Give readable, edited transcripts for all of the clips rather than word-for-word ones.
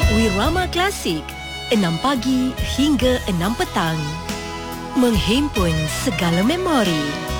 Wirama Klasik, 6 pagi hingga 6 petang. Menghimpun segala memori.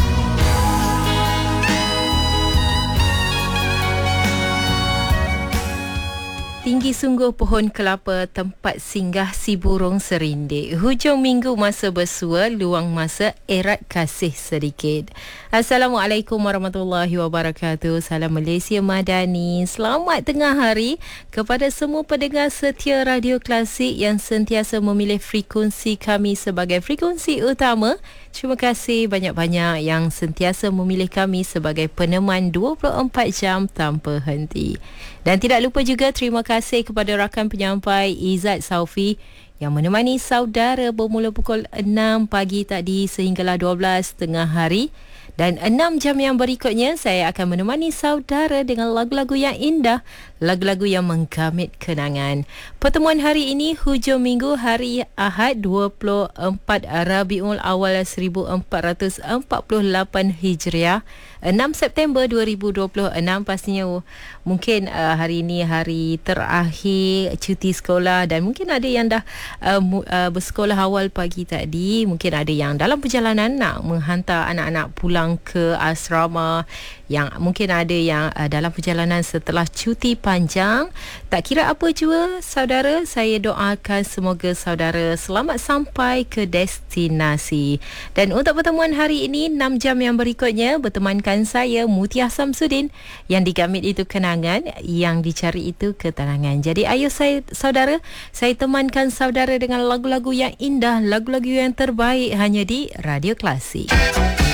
Tinggi sungguh pohon kelapa tempat singgah si burung serindik. Hujung minggu masa bersua, luang masa erat kasih sedikit. Assalamualaikum warahmatullahi wabarakatuh. Salam Malaysia Madani. Selamat tengah hari kepada semua pendengar setia Radio Klasik yang sentiasa memilih frekuensi kami sebagai frekuensi utama. Terima kasih banyak-banyak yang sentiasa memilih kami sebagai peneman 24 jam tanpa henti. Dan tidak lupa juga terima kasih kepada rakan penyampai Izzat Saufi yang menemani saudara bermula pukul 6 pagi tadi sehinggalah 12 tengah hari. Dan 6 jam yang berikutnya saya akan menemani saudara dengan lagu-lagu yang indah, lagu-lagu yang menggamit kenangan. Pertemuan hari ini hujung minggu hari Ahad 24 Rabiul Awal 1448 Hijriah, 6 September 2026. Pastinya mungkin hari ini hari terakhir cuti sekolah dan mungkin ada yang dah bersekolah awal pagi tadi. Mungkin ada yang dalam perjalanan nak menghantar anak-anak pulang ke asrama, yang mungkin ada yang dalam perjalanan setelah cuti panjang. Tak kira apa jua saudara, saya doakan semoga saudara selamat sampai ke destinasi. Dan untuk pertemuan hari ini 6 jam yang berikutnya bertemankan saya Mutia Samsudin, yang digamit itu kenangan, yang dicari itu ketenangan. Jadi ayo saudara, saya temankan saudara dengan lagu-lagu yang indah, lagu-lagu yang terbaik hanya di Radio Klasik.